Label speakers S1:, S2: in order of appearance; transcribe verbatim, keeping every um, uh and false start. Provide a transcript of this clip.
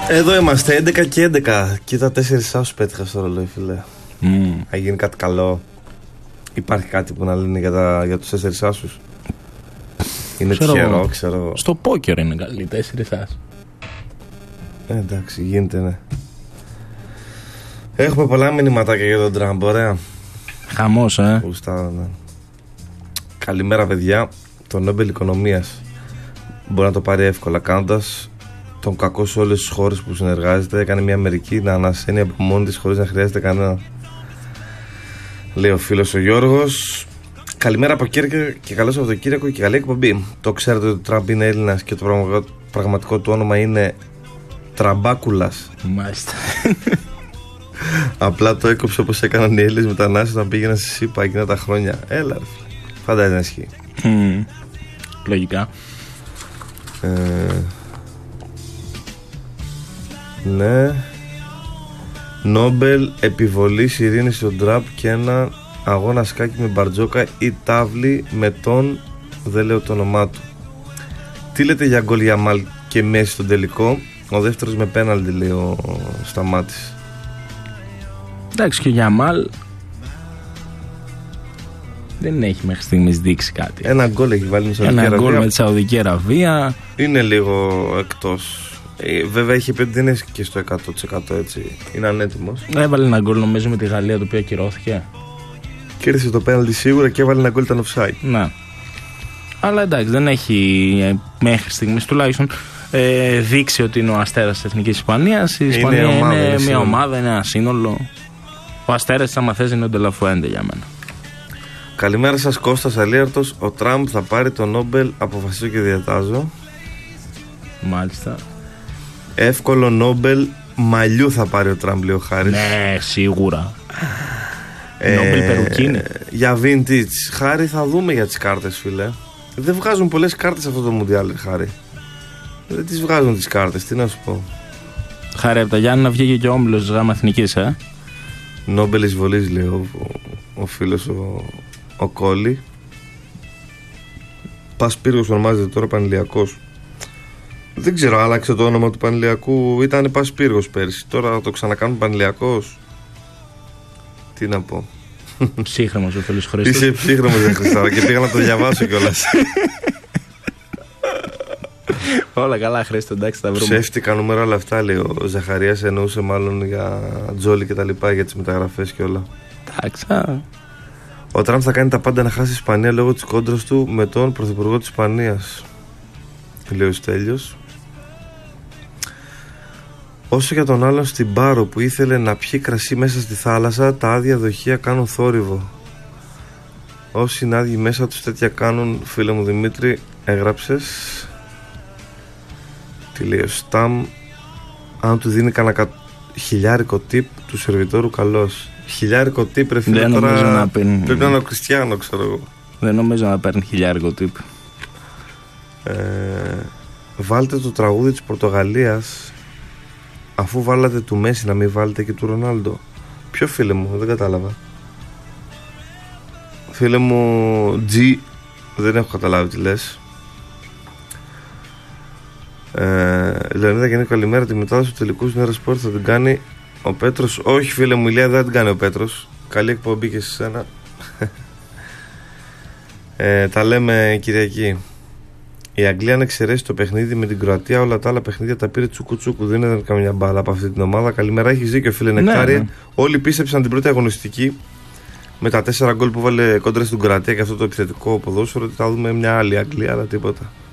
S1: Εδώ είμαστε έντεκα και έντεκα. Κοίτα, τέσσερις άσους πέτυχα στο ρολόι, φίλε. Mm. Θα γίνει κάτι καλό. Υπάρχει κάτι που να λένε για, τα, για τους τέσσερις άσους? Είναι ξέρω, τυχερό, ξέρω.
S2: Στο πόκερ είναι καλή, τέσσερις άσους.
S1: Ε, εντάξει, γίνεται, ναι. Έχουμε πολλά μηνυματάκια για τον Τραμπ, ωραία.
S2: Χαμός, ε.
S1: Ουστά, ναι. Καλημέρα, παιδιά. Το Νόμπελ Οικονομίας μπορεί να το πάρει εύκολα, κάνοντας τον κακό σε όλες τις χώρες που συνεργάζεται. Έκανε μια Αμερική να ανασένει από μόνη της χωρίς να χρειάζεται κανένα, λέει ο φίλος ο Γιώργος. Καλημέρα από Κέρκυρα και καλό Σαββατοκύριακο και καλή εκπομπή. Το ξέρετε ότι ο Τραμπ είναι Έλληνας και το πραγματικό του όνομα είναι Τραμπάκουλας?
S2: Μάλιστα.
S1: Απλά το έκοψε όπως έκαναν οι Έλληνες μετανάστες να πήγαιναν στη ΣΥΠΑ εκείνα τα χρόνια. Έλα, ρε φίλε. Φαντάζεσαι να ισχύει.
S2: Mm. Λογικά.
S1: Ε, ναι. Νόμπελ επιβολής ειρήνης στον Τραμπ και ένα αγώνα σκάκι με Μπαρτζόκα ή τάβλη με τον, δεν λέω το όνομά του. Τι λέτε για γκολ Γιαμάλ και Μέση στον τελικό? Ο δεύτερος με πέναλτι, λέει ο Σταμάτης.
S2: Εντάξει, και ο Γιαμάλ δεν έχει μέχρι στιγμής δείξει κάτι.
S1: Ένα γκολ έχει βάλει με τη Σαουδική Αραβία.
S2: Ένα γκολ με τη Σαουδική Αραβία.
S1: Είναι λίγο εκτός. Ε, βέβαια έχει πει ότι δεν είναι και στο εκατό τοις εκατό έτσι. Είναι ανέτοιμος.
S2: Έβαλε ένα γκολ νομίζω με τη Γαλλία, το οποίο ακυρώθηκε.
S1: Κέρδισε το πέναλτι σίγουρα και έβαλε ένα γκολ, ήταν offside.
S2: Ναι. Αλλά εντάξει, δεν έχει μέχρι στιγμής τουλάχιστον ε, δείξει ότι είναι ο Αστέρας της Εθνικής Ισπανίας. Η Ισπανία είναι, ομάδα, είναι, είναι μια ομάδα, είναι ένα σύνολο. Ο Αστέρας, άμα θες, είναι ο Ντελαφουέντε για μένα.
S1: Καλημέρα σας, Κώστας Αλίαρτος. Ο Τραμπ θα πάρει το Νόμπελ, αποφασίζω και διατάζω.
S2: Μάλιστα.
S1: Εύκολο Νόμπελ μαλλιού θα πάρει ο Τραμπ, λέει ο Χάρης.
S2: Ναι, σίγουρα.
S1: ε,
S2: Νόμπελ περουκίνη.
S1: Για vintage. Χάρη, θα δούμε για τις κάρτες, φίλε. Δεν βγάζουν πολλές κάρτες αυτό το Μουντιάλ, Χάρη. Δεν τις βγάζουν τις κάρτες, τι να σου πω.
S2: Χάρη, από τα Γιάννενα βγήκε και ο όμιλος της γάμα εθνικής, ε.
S1: Νόμπελ εισβολής, λέει ο, ο, ο φίλος ο, ο Κόλλη. Πας Πύργος ονομάζεται τώρα Πανηλιακός. Δεν ξέρω, άλλαξε το όνομα του Πανηλιακού. Ήταν Πας Πύργος πέρσι. Τώρα θα το ξανακάνουν Πανηλιακός. Τι να πω.
S2: Ψύχρεμος ο φίλος Χρήστος.
S1: Είσαι ψύχρεμος, δεν Χριστάρα, και πήγα να το διαβάσω κιόλας.
S2: Όλα καλά, Χρήστο, εντάξει, τα βρούμε.
S1: Ψεύτικα νούμερα όλα αυτά, λέει ο Ζαχαρίας. Εννοούσε μάλλον για Τζόλι και τα λοιπά, για τις μεταγραφές και όλα.
S2: Εντάξει.
S1: Ο Τραμπ θα κάνει τα πάντα να χάσει η Ισπανία λόγω της κόντρας του με τον πρωθυπουργό της Ισπανίας, λέει ο Στέλιος. Όσο για τον άλλον στην Πάρο που ήθελε να πιει κρασί μέσα στη θάλασσα, τα άδεια δοχεία κάνουν θόρυβο. Όσοι είναι άδειοι μέσα τους τέτοια κάνουν, φίλε μου Δημήτρη, έγραψες. Τι λέει ο Σταμ? Αν του δίνει κανένα χιλιάρικο τύπ του σερβιτόρου, καλός. Χιλιάρικο τύπ, ρε φίλε, τώρα να παίρνει... πρέπει να είναι ο Κριστιάνο, ξέρω εγώ.
S2: Δεν νομίζω να παίρνει χιλιάρικο τύπ.
S1: ε, Βάλτε το τραγούδι της Πορτογαλίας. Αφού βάλατε του Μέση, να μην βάλετε και του Ρονάλντο. Ποιο, φίλε μου? Δεν κατάλαβα. Φίλε μου G, δεν έχω καταλάβει τι λες. ε, Λεωνίδα και Νίκο, καλημέρα. Τη μετάδοση του τελικού στην Eurosport θα την κάνει ο Πέτρος. Όχι, φίλε μου, Ηλία, δεν την κάνει ο Πέτρος. Καλή εκπομπή και σε σένα. ε, Τα λέμε Κυριακή. Η Αγγλία, αν εξαιρέσει το παιχνίδι με την Κροατία, όλα τα άλλα παιχνίδια τα πήρε τσουκουτσούκου. Δεν ήταν καμιά μπάλα από αυτή την ομάδα. Καλημέρα, έχει δίκιο, φίλε Νεκτάρια. Ναι, ναι. Όλοι πίστεψαν την πρώτη αγωνιστική με τα τέσσερα γκολ που βάλε κόντρα στην Κροατία και αυτό το επιθετικό ποδόσφαιρο ότι θα δούμε μια άλλη Αγγλία, αλλά τίποτα.